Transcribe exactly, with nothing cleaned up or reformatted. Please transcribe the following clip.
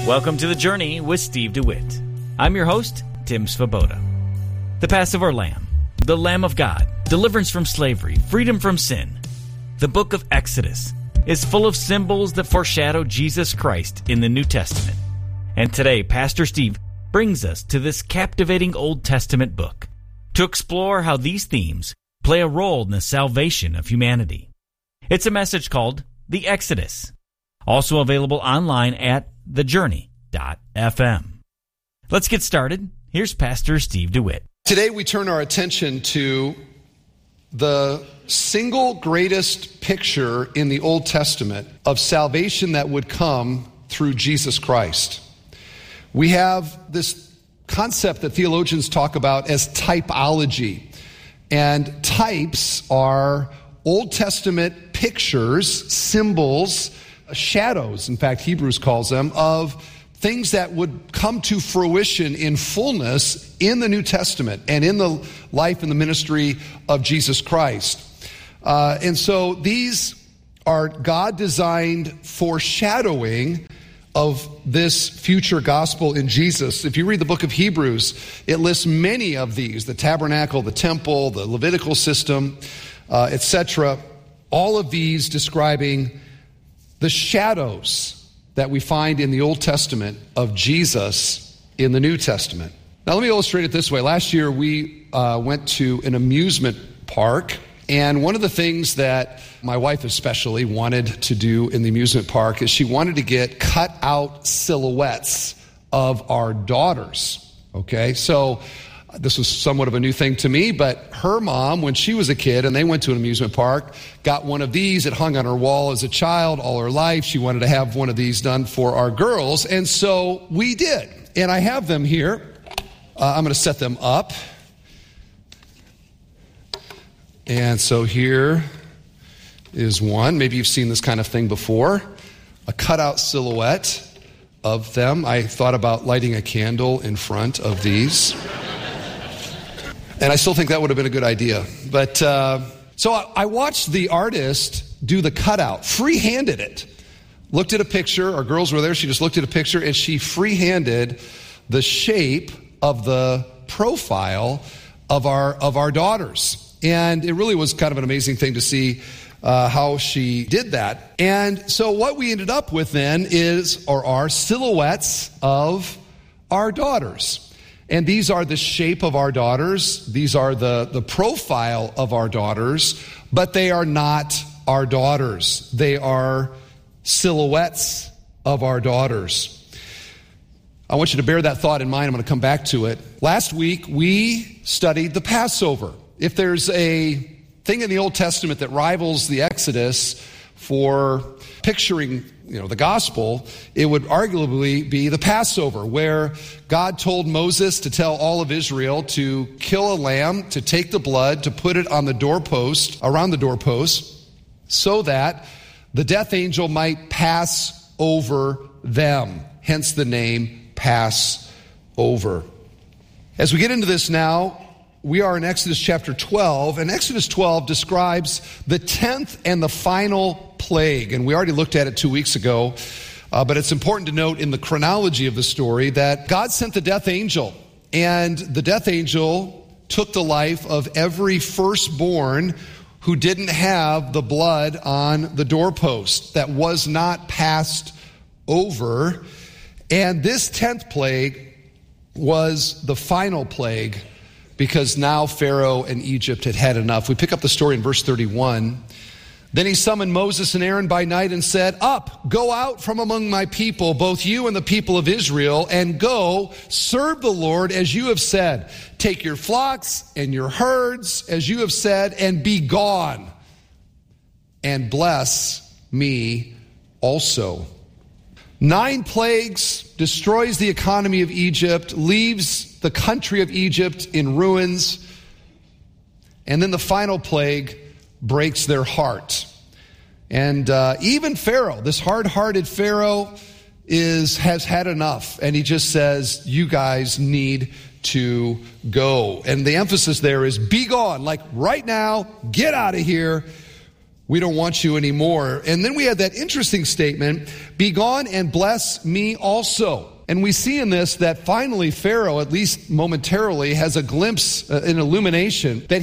Welcome to The Journey with Steve DeWitt. I'm your host, Tim Svoboda. The Passover Lamb, the Lamb of God, deliverance from slavery, freedom from sin. The book of Exodus is full of symbols that foreshadow Jesus Christ in the New Testament. And today, Pastor Steve brings us to this captivating Old Testament book to explore how these themes play a role in the salvation of humanity. It's a message called The Exodus, also available online at the journey dot f m. Let's get started. Here's Pastor Steve DeWitt. Today we turn our attention to the single greatest picture in the Old Testament of salvation that would come through Jesus Christ. We have this concept that theologians talk about as typology. And types are Old Testament pictures, symbols, shadows, in fact, Hebrews calls them, of things that would come to fruition in fullness in the New Testament and in the life and the ministry of Jesus Christ. Uh, and so these are God-designed foreshadowing of this future gospel in Jesus. If you read the book of Hebrews, it lists many of these: the tabernacle, the temple, the Levitical system, uh, et cetera. All of these describing the shadows that we find in the Old Testament of Jesus in the New Testament. Now let me illustrate it this way. Last year we uh, went to an amusement park, and one of the things that my wife especially wanted to do in the amusement park is she wanted to get cut out silhouettes of our daughters. Okay, so this was somewhat of a new thing to me, but her mom, when she was a kid and they went to an amusement park, got one of these. It hung on her wall as a child all her life. She wanted to have one of these done for our girls, and so we did. And I have them here. Uh, I'm going to set them up. And so here is one. Maybe you've seen this kind of thing before. A cutout silhouette of them. I thought about lighting a candle in front of these. And I still think that would have been a good idea. But uh, so I, I watched the artist do the cutout, free-handed it. Looked at a picture. Our girls were there. She just looked at a picture, and she free-handed the shape of the profile of our of our daughters. And it really was kind of an amazing thing to see uh, how she did that. And so what we ended up with then is, or are, silhouettes of our daughters. And these are the shape of our daughters. These are the, the profile of our daughters, but they are not our daughters. They are silhouettes of our daughters. I want you to bear that thought in mind. I'm going to come back to it. Last week, we studied the Passover. If there's a thing in the Old Testament that rivals the Exodus for picturing, you know, the gospel, it would arguably be the Passover, where God told Moses to tell all of Israel to kill a lamb, to take the blood, to put it on the doorpost, around the doorpost, so that the death angel might pass over them. Hence the name Passover. As we get into this now, we are in Exodus chapter twelve, and Exodus twelve describes the tenth and the final plague. And we already looked at it two weeks ago, uh, but it's important to note in the chronology of the story that God sent the death angel, and the death angel took the life of every firstborn who didn't have the blood on the doorpost, that was not passed over. And this tenth plague was the final plague, because now Pharaoh and Egypt had had enough. We pick up the story in verse thirty-one. Then he summoned Moses and Aaron by night and said, "Up, go out from among my people, both you and the people of Israel, and go serve the Lord as you have said. Take your flocks and your herds as you have said, and be gone, and bless me also." Nine plagues, destroys the economy of Egypt, leaves the country of Egypt in ruins. And then the final plague breaks their heart. And uh, even Pharaoh, this hard-hearted Pharaoh, is has had enough. And he just says, you guys need to go. And the emphasis there is be gone, like right now, get out of here. We don't want you anymore. And then we had that interesting statement, be gone and bless me also. And we see in this that finally Pharaoh, at least momentarily, has a glimpse, uh, an illumination that